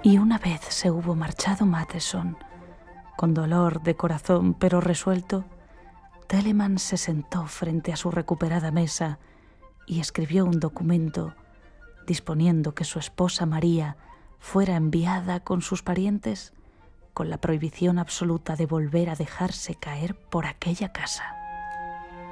Y una vez se hubo marchado Matheson, con dolor de corazón pero resuelto, Telemann se sentó frente a su recuperada mesa y escribió un documento disponiendo que su esposa María fuera enviada con sus parientes con la prohibición absoluta de volver a dejarse caer por aquella casa.